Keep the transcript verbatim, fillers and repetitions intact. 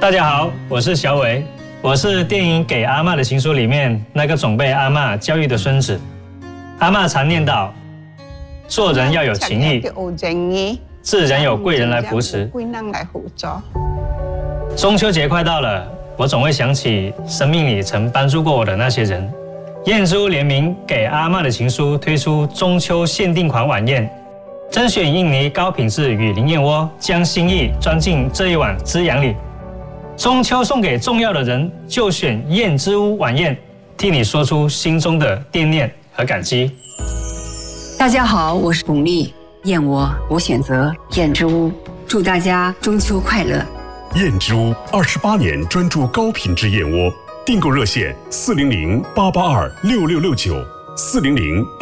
大家好，我是小伟，我是电影《给阿嬷的情书》里面那个总被阿嬷教育的孙子。阿嬷常念叨，做人要有情义，自然有贵人来扶持。中秋节快到了，我总会想起生命里曾帮助过我的那些人。燕之屋联名《给阿嬷的情书》推出中秋限定款晚宴，甄选印尼高品质雨林燕窝，将心意装进这一碗滋养里。中秋送给重要的人，就选燕之屋晚宴，替你说出心中的惦念和感激。 大家好，我是巩俐，燕窝我选择燕之屋，祝大家中秋快乐。 燕之屋二十八年专注高品质燕窝，订购热线四零零八八二六六六九四零零。